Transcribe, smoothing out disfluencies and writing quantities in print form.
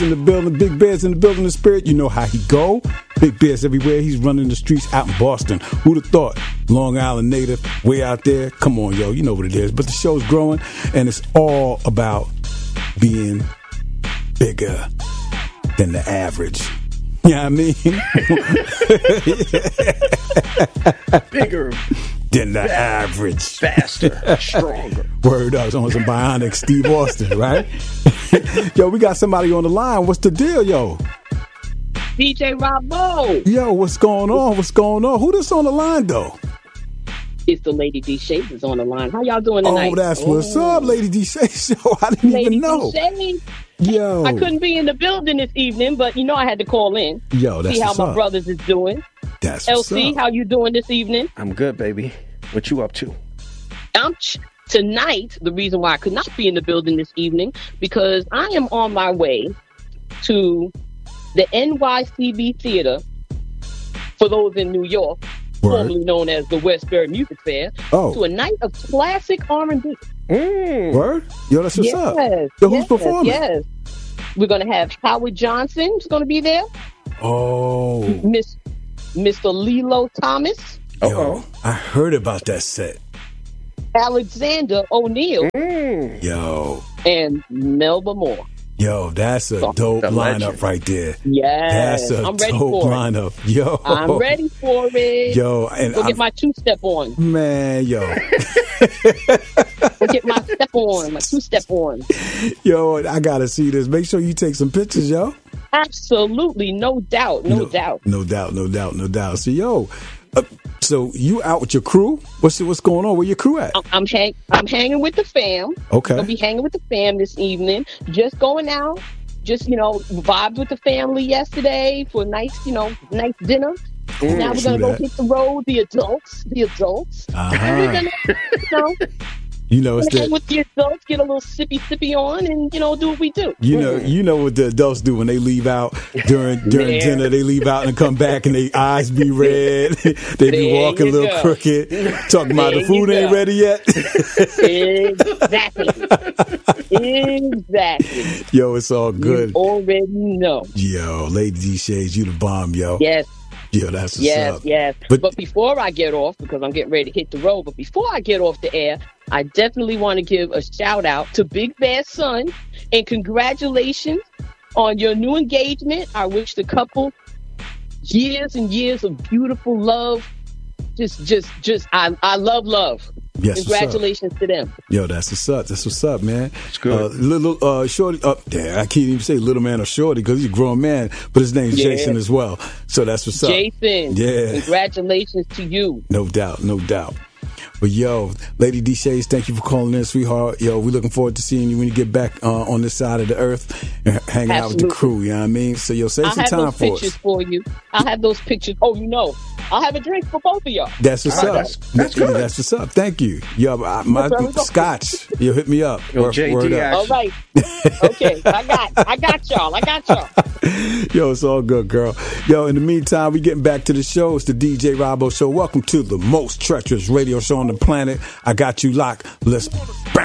in the building, Big Bear's in the building, the spirit. You know how he go. Big Bear's everywhere. He's running the streets out in Boston. Who'd have thought? Long Island native, way out there. Come on, yo, you know what it is. But the show's growing, and it's all about being bigger than the average. You know what I mean? Bigger than the average. Faster, stronger. Word up. It's on some bionic Steve Austin, right? Yo, we got somebody on the line. What's the deal, yo? DJ Robbo. Yo, what's going on? What's going on? Who this on the line, though? It's the Lady D Shades is on the line. How y'all doing tonight? Oh, that's what's up, Lady D Shades. Yo, I didn't Lady even know. D Shades. Yo. I couldn't be in the building this evening, but you know I had to call in. Yo, that's see how what's my up. brothers is doing. That's what's LC, up. how you doing this evening? I'm good, baby. What you up to? Tonight, the reason why I could not be in the building this evening, because I am on my way to the NYCB Theater, for those in New York, formerly known as the Westbury Music Fair, to a night of classic R&B. Word? Yo, that's what's up. Yo, who's performing? Yes. We're going to have Howard Johnson who's going to be there. Oh. Mr. Lilo Thomas. Yo, I heard about that set. Alexander O'Neal. Yo. And Melba Moore. Yo, that's a dope lineup right there. Yes. That's a I'm ready dope for lineup. Yo. I'm ready for it. Yo, and Go get my two-step on. Man, yo. Go get my step on, my two-step on. Yo, I got to see this. Make sure you take some pictures, yo. Absolutely. No doubt. No doubt. No doubt. So, yo, so you out with your crew? What's going on? Where your crew at? I'm hanging with the fam. Okay. I'm going to be hanging with the fam this evening. Just going out. Just, vibed with the family yesterday for a nice, nice dinner. Now we're going to go hit the road, the adults. Uh-huh. And we're going to, it's hang with the adults, get a little sippy on, and do what we do. You know what the adults do when they leave out during dinner. They leave out and come back, and their eyes be red. They be walking a little crooked, talking about the food ain't ready yet. Exactly. Yo, it's all good. You already know. Yo, Lady D Shades, you the bomb, yo. Yes. Yo, that's what's up. Yes. But before I get off, because I'm getting ready to hit the road, but before I get off the air, I definitely want to give a shout out to Big Bear's son, and congratulations on your new engagement. I wish the couple years and years of beautiful love. I love. Yes, congratulations to them. Yo, that's what's up. That's what's up, man. It's good. Little shorty up there. I can't even say little man or shorty because he's a grown man, but his name's Jason as well. So that's what's up. Jason. Yeah. Congratulations to you. No doubt. But yo, Lady D Shades, thank you for calling in, sweetheart. Yo, we're looking forward to seeing you when you get back on this side of the earth and hanging out with the crew. You know what I mean? So yo, save some time for us. I'll have those pictures for you. I'll have those pictures. Oh, I'll have a drink for both of y'all. That's what's up. That's good. That's what's up. Thank you. Yo, my scotch. Yo, hit me up. Yo, JD, all right. Okay, I got y'all. Yo, it's all good, girl. Yo, in the meantime, we getting back to the show. It's the DJ Robbo Show. Welcome to the most treacherous radio show on the planet. I got you locked. Let's bounce.